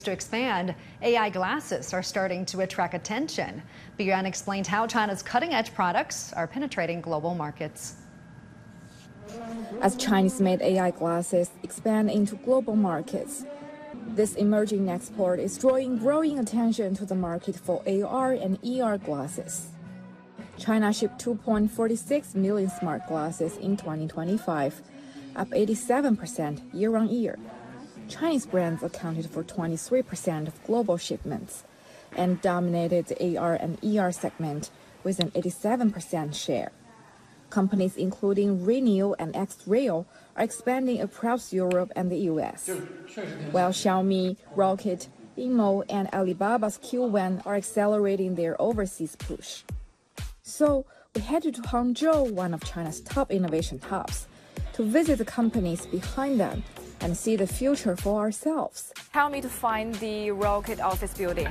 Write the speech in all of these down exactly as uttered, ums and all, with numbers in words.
To expand, A I glasses are starting to attract attention. Biran explained how China's cutting-edge products are penetrating global markets. As Chinese-made A I glasses expand into global markets, this emerging export is drawing growing attention to the market for A R and E R glasses. China shipped two point four six million smart glasses in twenty twenty-five, up eighty-seven percent year-on-year. Chinese brands accounted for twenty-three percent of global shipments and dominated the A R and E R segment with an eighty-seven percent share. Companies including Renew and X-Rail are expanding across Europe and the U S, while Xiaomi, Rocket, Bingmo, and Alibaba's Q one are accelerating their overseas push. So we headed to Hangzhou, one of China's top innovation hubs, to visit the companies behind them and see the future for ourselves. Tell me to find the Rocket office building.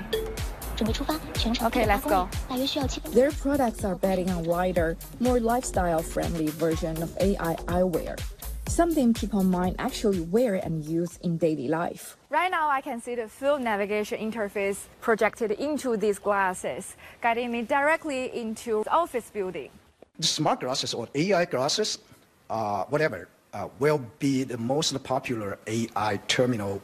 Okay, let's go. Their products are betting on wider, more lifestyle-friendly version of A I eyewear, something people might actually wear and use in daily life. Right now, I can see the full navigation interface projected into these glasses, guiding me directly into the office building. The smart glasses or A I glasses, uh, whatever, Uh, will be the most popular A I terminal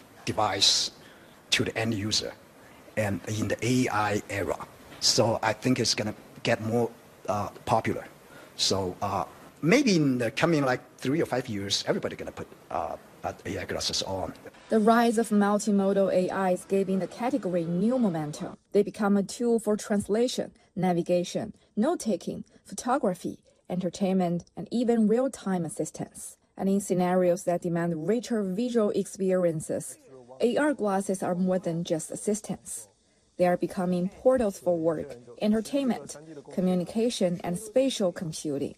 device to the end user and in the A I era. So I think it's going to get more uh, popular. So uh, maybe in the coming like three or five years, everybody's going to put uh, A I glasses on. The rise of multimodal A I is giving the category new momentum. They become a tool for translation, navigation, note-taking, photography, entertainment, and even real-time assistance. And in scenarios that demand richer visual experiences, A R glasses are more than just assistants. They are becoming portals for work, entertainment, communication, and spatial computing.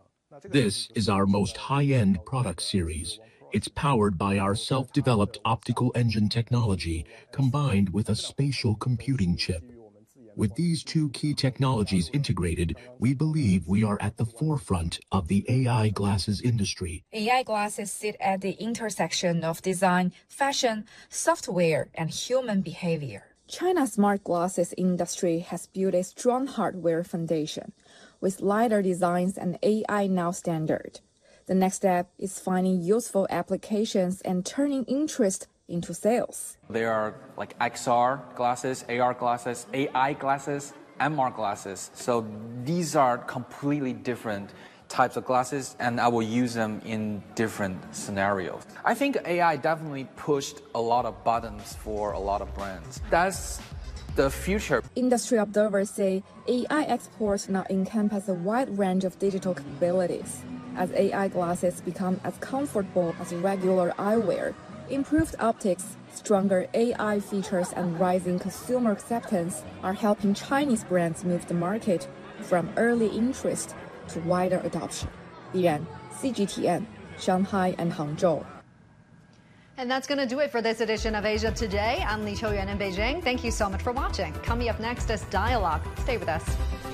This is our most high-end product series. It's powered by our self-developed optical engine technology combined with a spatial computing chip. With these two key technologies integrated, we believe we are at the forefront of the A I glasses industry. A I glasses sit at the intersection of design, fashion, software, and human behavior. China's smart glasses industry has built a strong hardware foundation, with lighter designs and A I now standard. The next step is finding useful applications and turning interest into sales. There are like X R glasses, A R glasses, A I glasses, M R glasses. So these are completely different types of glasses, and I will use them in different scenarios. I think A I definitely pushed a lot of buttons for a lot of brands. That's the future. Industry observers say A I exports now encompass a wide range of digital capabilities. As A I glasses become as comfortable as regular eyewear, improved optics, stronger A I features, and rising consumer acceptance are helping Chinese brands move the market from early interest to wider adoption. Biran, C G T N, Shanghai and Hangzhou. And that's going to do it for this edition of Asia Today. I'm Li Qiuyuan in Beijing. Thank you so much for watching. Coming up next is Dialogue. Stay with us.